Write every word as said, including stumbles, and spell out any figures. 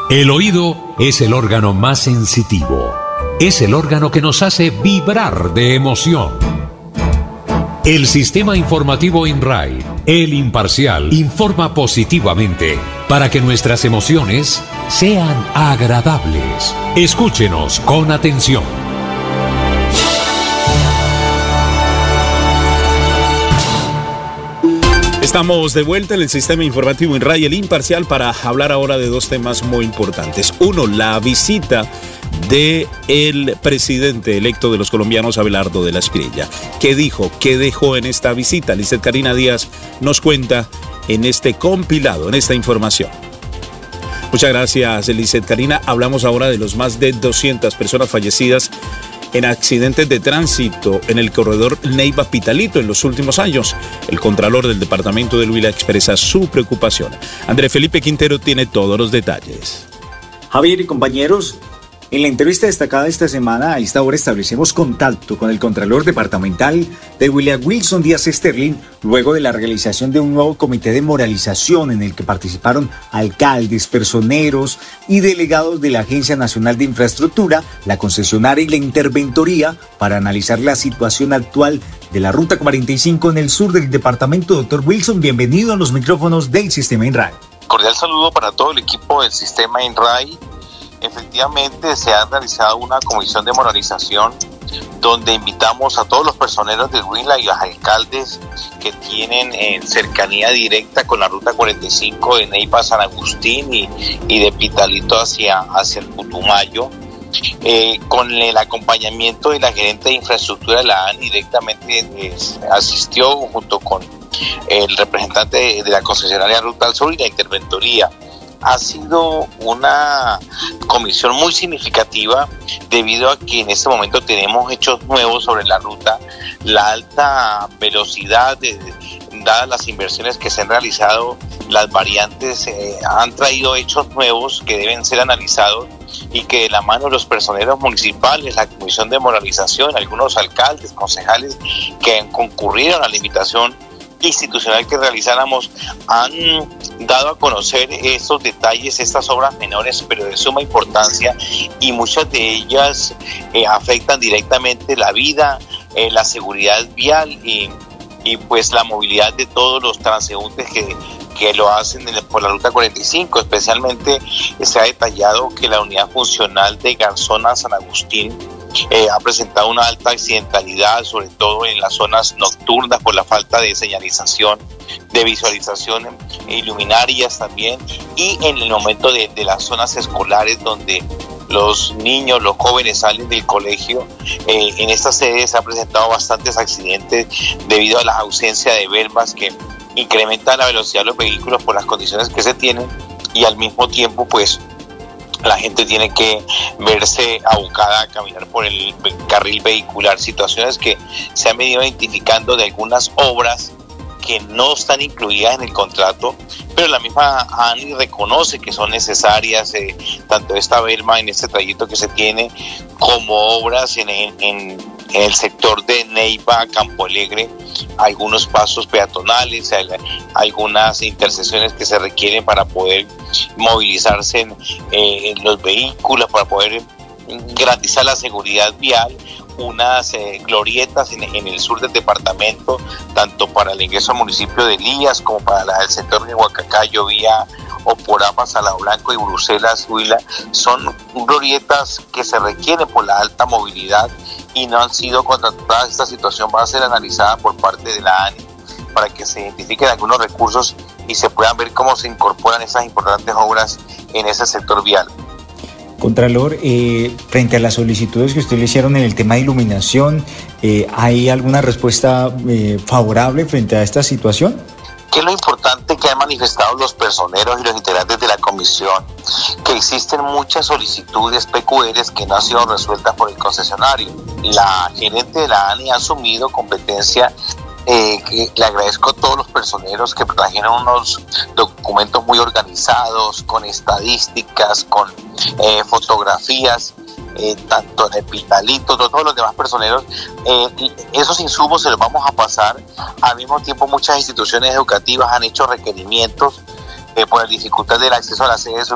El oído es el órgano más sensitivo. Es el órgano que nos hace vibrar de emoción. El sistema informativo INRAI, el imparcial, informa positivamente para que nuestras emociones sean agradables. Escúchenos con atención. Estamos de vuelta en el sistema informativo INRAI, el imparcial, para hablar ahora de dos temas muy importantes. Uno, la visita del presidente electo de los colombianos, Abelardo de la Espriella. ¿Qué dijo? ¿Qué dejó en esta visita? Lizeth Karina Díaz nos cuenta en este compilado, en esta información. Muchas gracias, Lizeth Karina. Hablamos ahora de los más de doscientas personas fallecidas en accidentes de tránsito en el corredor Neiva-Pitalito en los últimos años. El contralor del departamento del Huila expresa su preocupación. Andrés Felipe Quintero tiene todos los detalles. Javier y compañeros, en la entrevista destacada esta semana, a esta hora establecemos contacto con el Contralor Departamental de Huila, Wilson Díaz Sterling, luego de la realización de un nuevo comité de moralización en el que participaron alcaldes, personeros y delegados de la Agencia Nacional de Infraestructura, la concesionaria y la interventoría para analizar la situación actual de la Ruta cuarenta y cinco en el sur del departamento. Doctor Wilson, bienvenido a los micrófonos del Sistema INRAI. Cordial saludo para todo el equipo del Sistema INRAI. Efectivamente, se ha realizado una comisión de moralización donde invitamos a todos los personeros de Huila y los alcaldes que tienen eh, cercanía directa con la Ruta cuarenta y cinco de Neiva a San Agustín y, y de Pitalito hacia, hacia el Putumayo, eh, con el acompañamiento de la gerente de infraestructura de la A N I. Directamente eh, asistió junto con el representante de, de la concesionaria Ruta al Sur y la interventoría. Ha sido una comisión muy significativa debido a que en este momento tenemos hechos nuevos sobre la ruta. La alta velocidad, de, dadas las inversiones que se han realizado, las variantes eh, han traído hechos nuevos que deben ser analizados y que de la mano de los personeros municipales, la comisión de moralización, algunos alcaldes, concejales que han concurrido a la invitación institucional que realizáramos, han dado a conocer estos detalles, estas obras menores pero de suma importancia, y muchas de ellas eh, afectan directamente la vida, eh, la seguridad vial y, y pues la movilidad de todos los transeúntes que, que lo hacen por la Ruta cuarenta y cinco. Especialmente se ha detallado que la unidad funcional de Garzón a San Agustín Eh, ha presentado una alta accidentalidad, sobre todo en las zonas nocturnas por la falta de señalización, de visualización, iluminarias también, y en el momento de, de las zonas escolares donde los niños, los jóvenes salen del colegio. Eh, en estas sedes se han presentado bastantes accidentes debido a la ausencia de verbas que incrementan la velocidad de los vehículos por las condiciones que se tienen, y al mismo tiempo pues la gente tiene que verse abocada a caminar por el carril vehicular. Situaciones que se han venido identificando de algunas obras que no están incluidas en el contrato, pero la misma A N I reconoce que son necesarias, eh, tanto esta berma en este trayecto que se tiene, como obras en, en, en el sector de Neiva a Campo Alegre, algunos pasos peatonales, algunas intersecciones que se requieren para poder movilizarse en, eh, en los vehículos, para poder garantizar la seguridad vial, unas eh, glorietas en, en el sur del departamento, tanto para el ingreso al municipio de Elías como para la del sector de Huacacayo, vía Oporama, Salado Blanco y Bruselas, Huila. Son glorietas que se requieren por la alta movilidad y no han sido contratadas. Esta situación va a ser analizada por parte de la A N I para que se identifiquen algunos recursos y se puedan ver cómo se incorporan esas importantes obras en ese sector vial. Contralor, eh, frente a las solicitudes que usted le hicieron en el tema de iluminación, eh, ¿hay alguna respuesta eh, favorable frente a esta situación? ¿Qué es lo importante que han manifestado los personeros y los integrantes de la comisión? Que existen muchas solicitudes P Q Rs que no han sido resueltas por el concesionario. La gerente de la A N I ha asumido competencia. Eh, que le agradezco a todos los personeros que trajeron unos documentos muy organizados, con estadísticas, con eh, fotografías, eh, tanto en el Pitalito, todos los demás personeros. Eh, esos insumos se los vamos a pasar. Al mismo tiempo, muchas instituciones educativas han hecho requerimientos eh, por la dificultad del acceso a las sedes